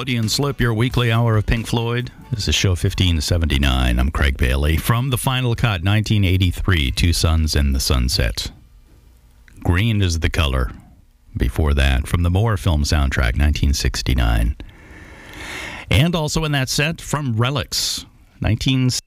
Freudian Slip, your weekly hour of Pink Floyd. This is show 1579. I'm Craig Bailey. From the Final Cut, 1983, Two Suns in the Sunset. Green is the color. Before that, from the Moore film soundtrack, 1969. And also in that set, from Relics, 1970.